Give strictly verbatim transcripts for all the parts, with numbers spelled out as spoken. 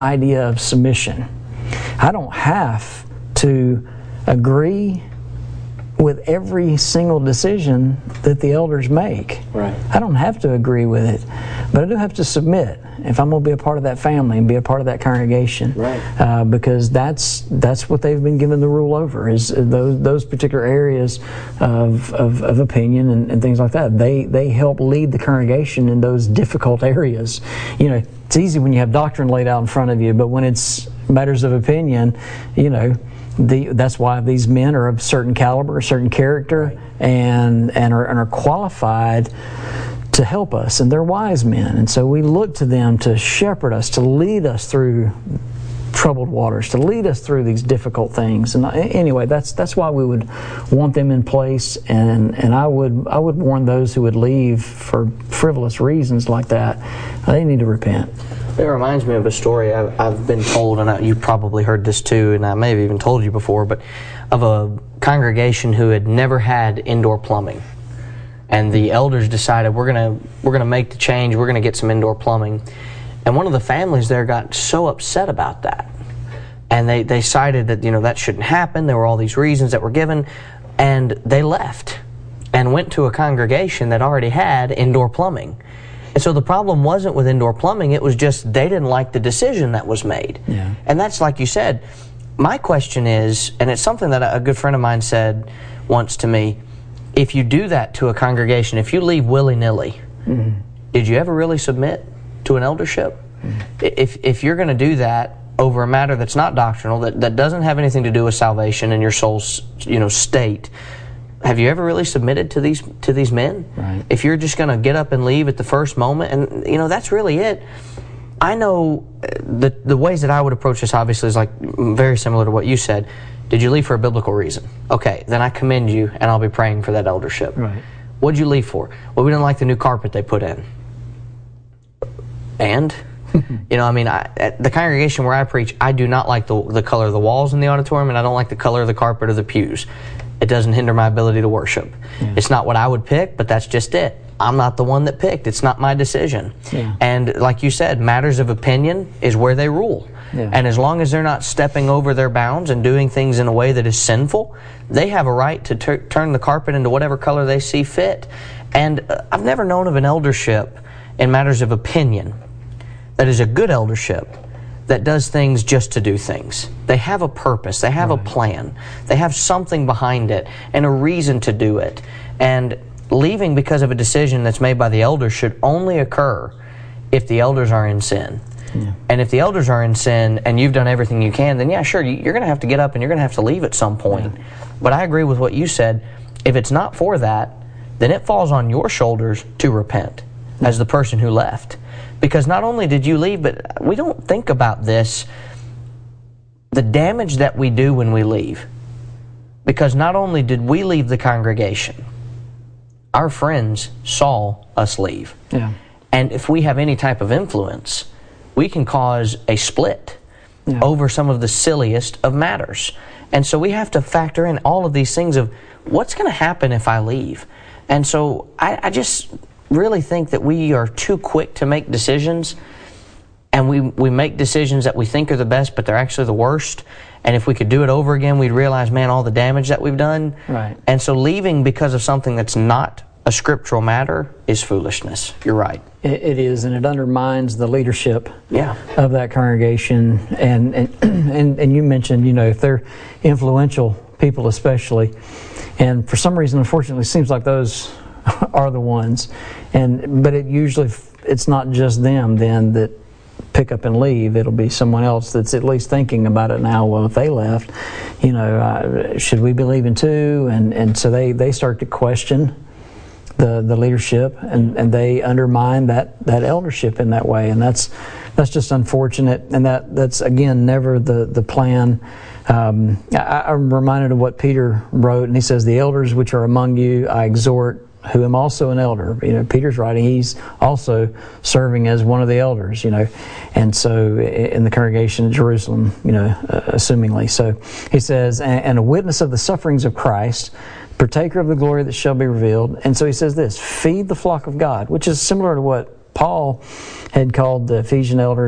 idea of submission. I don't have to agree with every single decision that the elders make. Right. I don't have to agree with it, but I do have to submit if I'm going to be a part of that family and be a part of that congregation. Right. Uh, because that's that's what they've been given the rule over, is those those particular areas of of, of opinion and, and things like that. They they help lead the congregation in those difficult areas. You know, it's easy when you have doctrine laid out in front of you, but when it's matters of opinion, you know, The, that's why these men are of certain caliber, a certain character, right. and and are, and are qualified to help us, and they're wise men, and so we look to them to shepherd us, to lead us through troubled waters, to lead us through these difficult things. And anyway, that's that's why we would want them in place, and and I would I would warn those who would leave for frivolous reasons like that. They need to repent. It reminds me of a story I've, I've been told, and I, you probably heard this too, and I may have even told you before, but of a congregation who had never had indoor plumbing. And the elders decided, we're gonna we're gonna make the change, we're gonna get some indoor plumbing. And one of the families there got so upset about that. And they, they decided that, you know, that shouldn't happen. There were all these reasons that were given, and they left and went to a congregation that already had indoor plumbing. And so the problem wasn't with indoor plumbing, it was just they didn't like the decision that was made. Yeah. And that's like you said. My question is, and it's something that a good friend of mine said once to me, if you do that to a congregation, if you leave willy-nilly, mm-hmm. did you ever really submit to an eldership? Mm-hmm. If, if you're going to do that over a matter that's not doctrinal, that, that doesn't have anything to do with salvation and your soul's, you know, state, have you ever really submitted to these to these men? Right. If you're just going to get up and leave at the first moment, and you know that's really it. I know the the ways that I would approach this obviously is like very similar to what you said. Did you leave for a biblical reason? Okay, then I commend you, and I'll be praying for that eldership. Right. What'd you leave for? Well, we didn't like the new carpet they put in. And you know, I mean, I, at the congregation where I preach, I do not like the the color of the walls in the auditorium, and I don't like the color of the carpet of the pews. It doesn't hinder my ability to worship. Yeah. It's not what I would pick, but that's just it. I'm not the one that picked. It's not my decision. Yeah. And like you said, matters of opinion is where they rule. Yeah. And as long as they're not stepping over their bounds and doing things in a way that is sinful, they have a right to tur- turn the carpet into whatever color they see fit. And uh, I've never known of an eldership in matters of opinion that is a good eldership that does things just to do things. They have a purpose. They have right. a plan. They have something behind it and a reason to do it. And leaving because of a decision that's made by the elders should only occur if the elders are in sin. Yeah. And if the elders are in sin and you've done everything you can, then yeah, sure, you're going to have to get up and you're going to have to leave at some point. Yeah. But I agree with what you said. If it's not for that, then it falls on your shoulders to repent yeah. as the person who left. Because not only did you leave, but we don't think about this, the damage that we do when we leave. Because not only did we leave the congregation, our friends saw us leave. Yeah. And if we have any type of influence, we can cause a split yeah. over some of the silliest of matters. And so we have to factor in all of these things of what's going to happen if I leave. And so I, I just really think that we are too quick to make decisions, and we, we make decisions that we think are the best, but they're actually the worst. And if we could do it over again, we'd realize, man, all the damage that we've done. Right. And so leaving because of something that's not a scriptural matter is foolishness. You're right. It, it is, and it undermines the leadership yeah. of that congregation. And, and and and you mentioned, you know, if they're influential people especially, and for some reason, unfortunately, it seems like those are the ones. And but it usually, it's not just them then that pick up and leave. It'll be someone else that's at least thinking about it now. Well, if they left, you know, uh, should we be leaving too? And and so they, they start to question the the leadership, and, and they undermine that, that eldership in that way. And that's that's just unfortunate. And that, that's, again, never the, the plan. Um, I, I'm reminded of what Peter wrote, and he says, "The elders which are among you I exhort, who am also an elder." You know, Peter's writing, he's also serving as one of the elders, you know, and so in the congregation of Jerusalem, you know, uh, assumingly. So he says, and a witness of the sufferings of Christ, partaker of the glory that shall be revealed. And so he says this, feed the flock of God, which is similar to what Paul had called the Ephesian elders,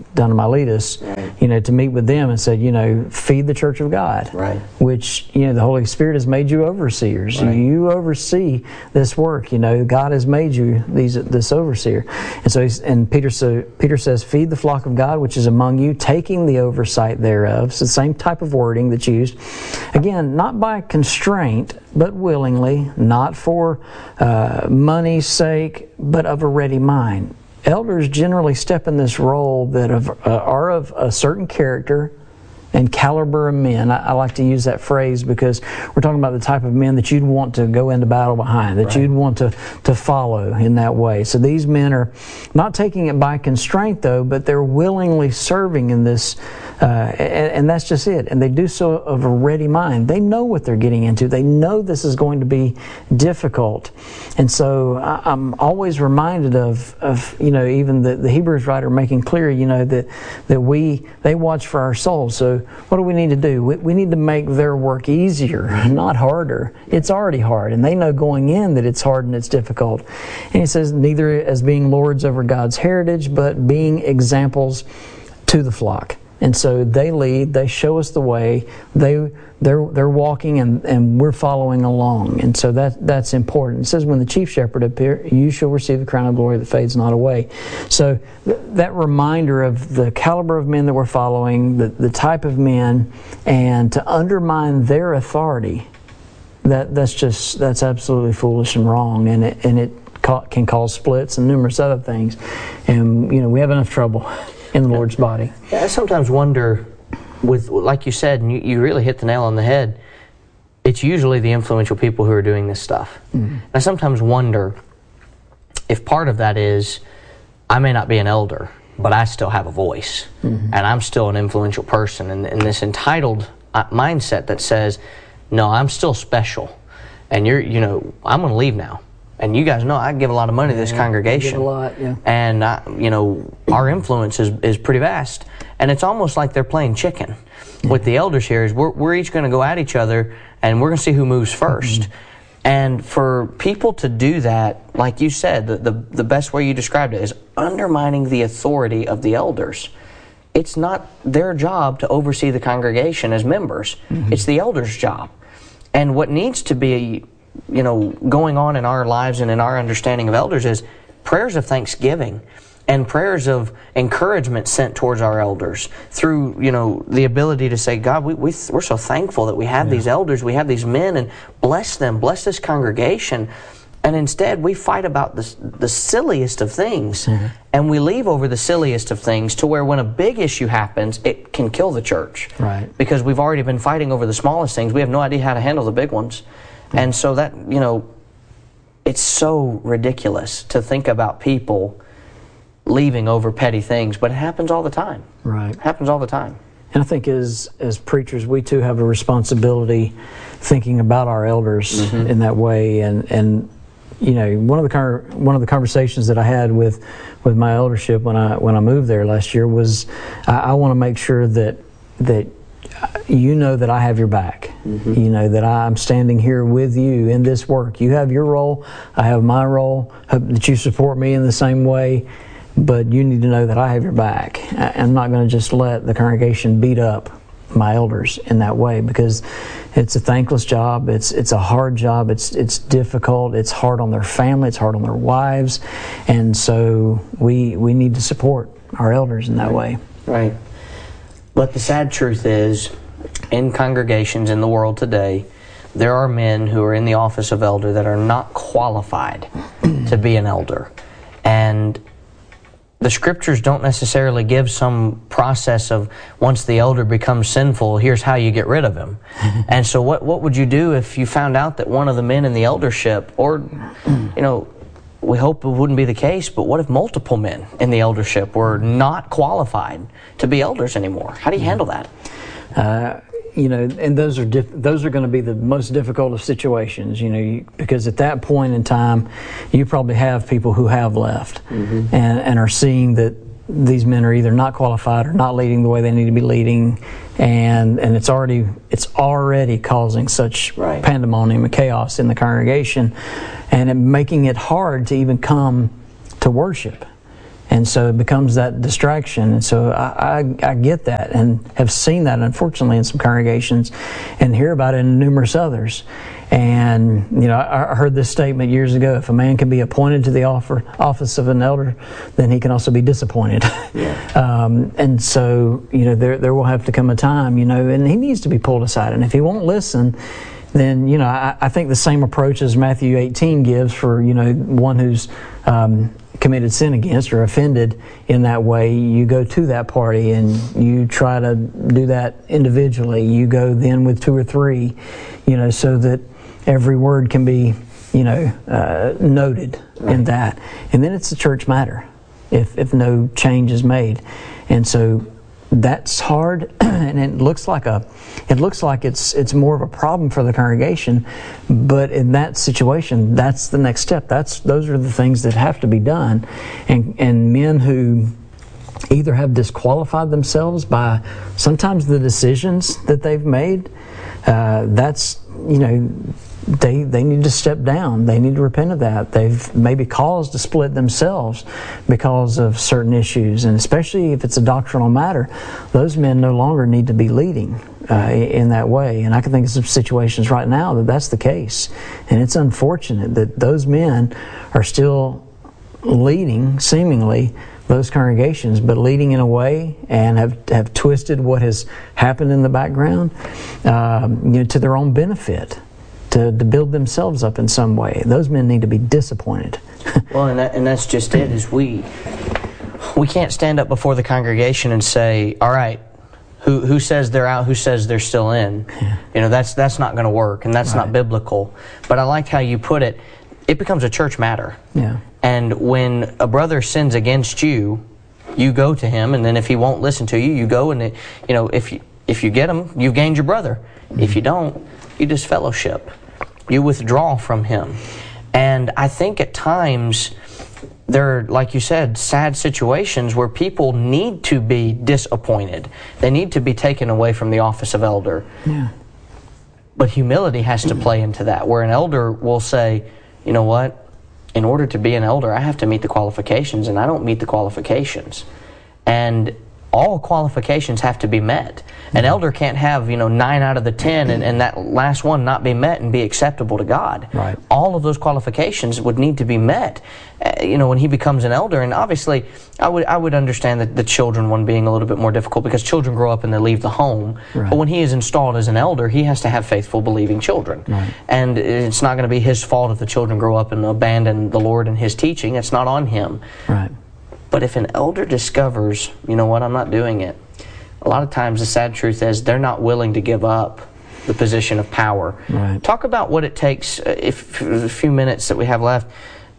down to Miletus, right. you know, to meet with them and said, you know, feed the church of God, right. which, you know, the Holy Spirit has made you overseers. Right. You oversee this work. You know, God has made you these this overseer. And so, he's, and Peter so Peter says, feed the flock of God which is among you, taking the oversight thereof. It's the same type of wording that's used. Again, not by constraint, but willingly, not for uh, money's sake, but of a ready mind. Elders generally step in this role that of, uh, are of a certain character and caliber of men. I, I like to use that phrase because we're talking about the type of men that you'd want to go into battle behind, that right. you'd want to, to follow in that way. So these men are not taking it by constraint, though, but they're willingly serving in this, uh, and, and that's just it. And they do so of a ready mind. They know what they're getting into. They know this is going to be difficult. And so I, I'm always reminded of, of you know, even the, the Hebrews writer making clear, you know, that, that we, they watch for our souls. So what do we need to do? We, we need to make their work easier, not harder. It's already hard, and they know going in that it's hard and it's difficult. And he says, neither as being lords over God's heritage, but being examples to the flock. And so they lead, they show us the way, they they're they're walking and, and we're following along. And so that that's important. It says, when the chief shepherd appear, you shall receive the crown of glory that fades not away. So th- that reminder of the caliber of men that we're following, the, the type of men, and to undermine their authority, that that's just that's absolutely foolish and wrong, and it and it ca- can cause splits and numerous other things. And you know, we have enough trouble in the Lord's body. Yeah, I sometimes wonder, with like you said, and you, you really hit the nail on the head, it's usually the influential people who are doing this stuff. Mm-hmm. I sometimes wonder if part of that is, I may not be an elder, but I still have a voice, mm-hmm. and I'm still an influential person, and, and this entitled uh, mindset that says, no, I'm still special, and you're, you know, I'm going to leave now. And you guys know I give a lot of money to this yeah, congregation. Give a lot, yeah. And, I, you know, our influence is, is pretty vast. And it's almost like they're playing chicken yeah. with the elders here. Is we're, we're each going to go at each other, and we're going to see who moves first. Mm-hmm. And for people to do that, like you said, the, the, the best way you described it is undermining the authority of the elders. It's not their job to oversee the congregation as members. Mm-hmm. It's the elders' job. And what needs to be, you know, going on in our lives and in our understanding of elders is prayers of thanksgiving and prayers of encouragement sent towards our elders through, you know, the ability to say, God, we, we, we're so thankful that we have yeah. these elders, we have these men, and bless them, bless this congregation. And instead, we fight about the, the silliest of things, mm-hmm. and we leave over the silliest of things to where when a big issue happens, it can kill the church. Right. Because we've already been fighting over the smallest things. We have no idea how to handle the big ones. Mm-hmm. And so that, you know, it's so ridiculous to think about people leaving over petty things, but it happens all the time. Right. It happens all the time. And I think as as preachers, we too have a responsibility thinking about our elders mm-hmm. in that way. And, and you know, one of the car, one of the conversations that I had with, with my eldership when I when I moved there last year was, I, I want to make sure that that you know that I have your back. Mm-hmm. You know that I'm standing here with you in this work. You have your role, I have my role. Hope that you support me in the same way. But you need to know that I have your back. I'm not going to just let the congregation beat up my elders in that way, because it's a thankless job. It's it's a hard job. It's it's difficult. It's hard on their family. It's hard on their wives, and so we we need to support our elders in that way. Right. But the sad truth is, in congregations in the world today, there are men who are in the office of elder that are not qualified to be an elder, and the scriptures don't necessarily give some process of once the elder becomes sinful, here's how you get rid of him. And so what what would you do if you found out that one of the men in the eldership, or, you know, we hope it wouldn't be the case, but what if multiple men in the eldership were not qualified to be elders anymore? How do you handle that? Uh, you know, and those are diff- those are going to be the most difficult of situations, you know, you, because at that point in time, you probably have people who have left mm-hmm. and, and are seeing that these men are either not qualified or not leading the way they need to be leading, and and it's already it's already causing such right. pandemonium and chaos in the congregation, and it, making it hard to even come to worship. And so it becomes that distraction. And so I, I, I get that and have seen that, unfortunately, in some congregations and hear about it in numerous others. And, you know, I, I heard this statement years ago: if a man can be appointed to the offer, office of an elder, then he can also be disappointed. Yeah. um, and so, you know, there, there will have to come a time, you know, and he needs to be pulled aside. And if he won't listen, then, you know, I, I think the same approach as Matthew eighteen gives for, you know, one who's um, committed sin against or offended in that way, you go to that party and you try to do that individually. You go then with two or three, you know, so that every word can be, you know, uh, noted right. in that. And then it's a church matter if, if no change is made. And so that's hard, and it looks like a, it looks like it's it's more of a problem for the congregation. But in that situation, that's the next step. That's those are the things that have to be done, and and men who either have disqualified themselves by sometimes the decisions that they've made. Uh, that's you know. They they need to step down. They need to repent of that. They've maybe caused a split themselves because of certain issues, and especially if it's a doctrinal matter, those men no longer need to be leading uh, in that way. And I can think of some situations right now that that's the case, and it's unfortunate that those men are still leading, seemingly, those congregations, but leading in a way and have, have twisted what has happened in the background, uh, you know, to their own benefit. To, to build themselves up in some way. Those men need to be disappointed. Well, and, that, and that's just it, is we we can't stand up before the congregation and say, all right, who who says they're out, who says they're still in? Yeah. You know, that's that's not going to work, and that's right. not biblical. But I liked how you put it. It becomes a church matter. Yeah. And when a brother sins against you, you go to him, and then if he won't listen to you, you go and, it, you know, if you, if you get him, you've gained your brother. Mm-hmm. If you don't, you disfellowship. You withdraw from him. And I think at times there are, like you said, sad situations where people need to be disappointed. They need to be taken away from the office of elder. Yeah. But humility has to play into that, where an elder will say, you know what, in order to be an elder, I have to meet the qualifications, and I don't meet the qualifications. And all qualifications have to be met. An elder can't have, you know, nine out of the ten and, and that last one not be met and be acceptable to God. Right. All of those qualifications would need to be met, uh, you know, when he becomes an elder. And obviously, I would I would understand that the children one being a little bit more difficult, because children grow up and they leave the home. Right. But when he is installed as an elder, he has to have faithful, believing children. Right. And it's not going to be his fault if the children grow up and abandon the Lord and his teaching. It's not on him. Right. But if an elder discovers, you know what, I'm not doing it, a lot of times the sad truth is they're not willing to give up the position of power. Right. Talk about what it takes, if the few minutes that we have left,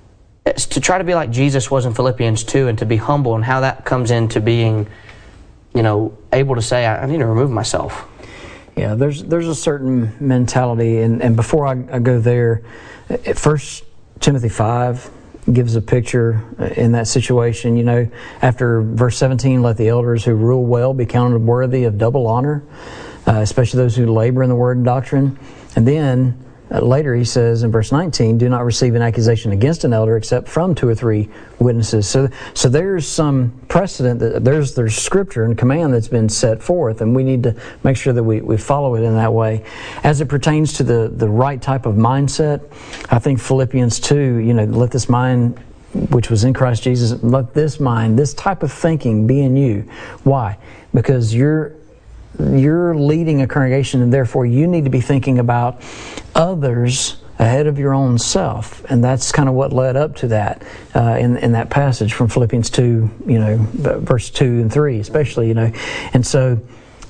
to try to be like Jesus was in Philippians two, and to be humble, and how that comes into being, you know, able to say, I, I need to remove myself. Yeah, there's there's a certain mentality, and, and before I, I go there, First Timothy five gives a picture in that situation. You know, after verse seventeen, let the elders who rule well be counted worthy of double honor, uh, especially those who labor in the word and doctrine. And then uh, later he says in verse nineteen, do not receive an accusation against an elder except from two or three witnesses. So so there's some precedent, that there's there's scripture and command that's been set forth, and we need to make sure that we, we follow it in that way. As it pertains to the, the right type of mindset, I think Philippians two, you know, let this mind which was in Christ Jesus, let this mind, this type of thinking be in you. Why? Because you're you're leading a congregation, and therefore you need to be thinking about others ahead of your own self. And that's kind of what led up to that uh, in, in that passage from Philippians two, you know, verse two and three especially, you know. And so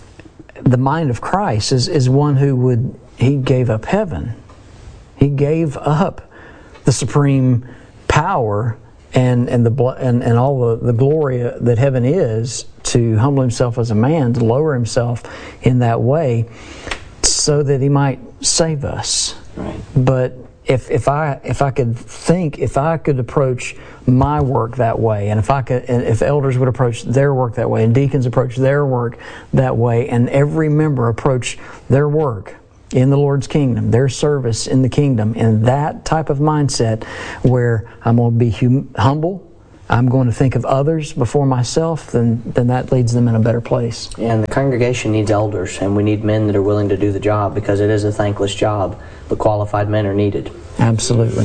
the mind of Christ is, is one who would, he gave up heaven. He gave up the supreme power and and the and, and all the, the glory that heaven is, to humble himself as a man, to lower himself in that way, so that he might save us. Right. But if if I if I could think, if I could approach my work that way, and if I could, and if elders would approach their work that way, and deacons approach their work that way, and every member approach their work in the Lord's kingdom, their service in the kingdom, in that type of mindset, where I'm going to be hum- humble, I'm going to think of others before myself, then, then that leads them in a better place. And the congregation needs elders, and we need men that are willing to do the job, because it is a thankless job, but qualified men are needed. Absolutely.